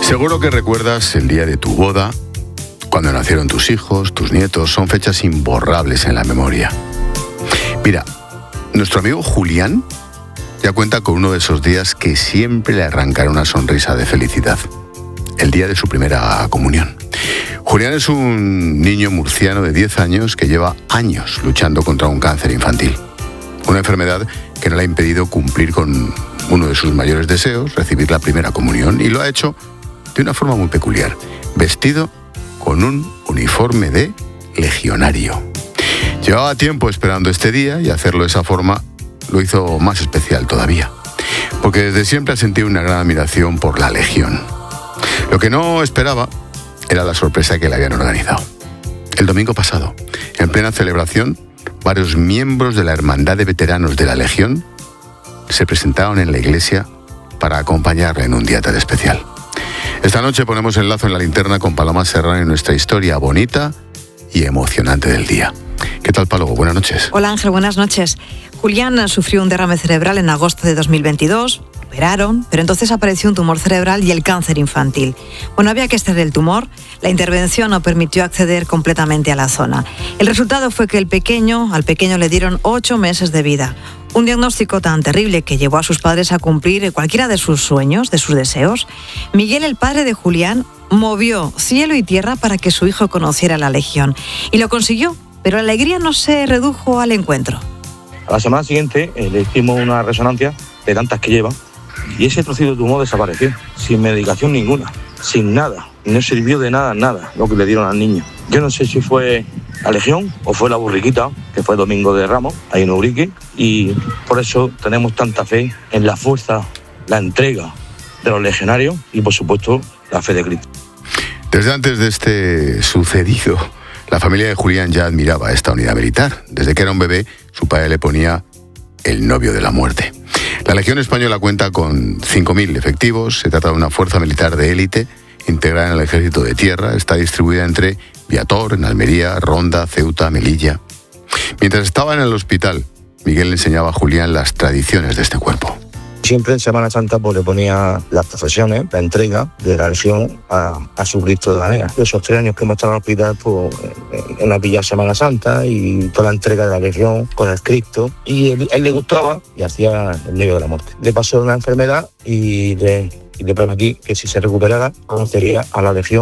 Seguro que recuerdas el día de tu boda, cuando nacieron tus hijos, tus nietos. Son fechas imborrables en la memoria. Mira, nuestro amigo Julián ya cuenta con uno de esos días que siempre le arrancará una sonrisa de felicidad. El día de su primera comunión. Julián es un niño murciano de 10 años que lleva años luchando contra un cáncer infantil. Una enfermedad que no le ha impedido cumplir con uno de sus mayores deseos, recibir la primera comunión, y lo ha hecho de una forma muy peculiar, vestido con un uniforme de legionario. Llevaba tiempo esperando este día y hacerlo de esa forma lo hizo más especial todavía, porque desde siempre ha sentido una gran admiración por la Legión. Lo que no esperaba era la sorpresa que le habían organizado. El domingo pasado, en plena celebración, varios miembros de la Hermandad de Veteranos de la Legión se presentaron en la iglesia para acompañarle en un día tan especial. Esta noche ponemos el lazo en la linterna con Paloma Serrano en nuestra historia bonita y emocionante del día. ¿Qué tal, Paloma? Buenas noches. Hola, Ángel, buenas noches. Julián sufrió un derrame cerebral en agosto de 2022. Operaron, pero entonces apareció un tumor cerebral y el cáncer infantil. Bueno, había que extraer el tumor. La intervención no permitió acceder completamente a la zona. El resultado fue que al pequeño le dieron 8 meses de vida. Un diagnóstico tan terrible que llevó a sus padres a cumplir cualquiera de sus sueños, de sus deseos. Miguel, el padre de Julián, movió cielo y tierra para que su hijo conociera la Legión. Y lo consiguió, pero la alegría no se redujo al encuentro. A la semana siguiente le hicimos una resonancia de tantas que lleva y ese trocito de tumor desapareció, sin medicación ninguna, sin nada. No sirvió de nada lo que le dieron al niño. Yo no sé si fue la Legión o fue la Burriquita, que fue Domingo de Ramos, ahí en Ubrique, y por eso tenemos tanta fe en la fuerza, la entrega de los legionarios y, por supuesto, la fe de Cristo. Desde antes de este sucedido, la familia de Julián ya admiraba esta unidad militar. Desde que era un bebé, su padre le ponía el novio de la muerte. La Legión Española cuenta con 5.000 efectivos. Se trata de una fuerza militar de élite integrada en el Ejército de Tierra. Está distribuida entre Viator, en Almería, Ronda, Ceuta, Melilla. Mientras estaba en el hospital, Miguel le enseñaba a Julián las tradiciones de este cuerpo. Siempre en Semana Santa pues le ponía las profesiones, la entrega de la Legión a su Cristo de la Vega. Esos 3 años que hemos estado en el hospital, pues en la Villa Semana Santa y toda la entrega de la Legión con el Cristo. Y él le gustaba y hacía el medio de la muerte. Le pasó una enfermedad y le prometí que si se recuperara conocería a la Legión